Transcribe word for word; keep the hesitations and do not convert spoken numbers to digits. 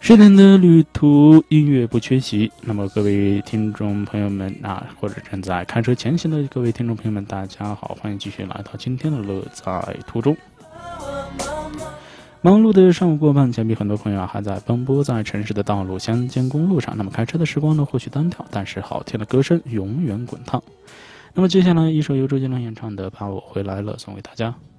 十天的旅途，音乐不缺席。那么各位听众朋友们啊，或者正在开车前行的各位听众朋友们，大家好，欢迎继续来到今天的乐在途中。忙碌的上午过半，想必很多朋友还在奔波在城市的道路乡间公路上。那么开车的时光呢，或许单调，但是好听的歌声永远滚烫。那么接下来一首由周杰伦演唱的《把我回来了》送给大家。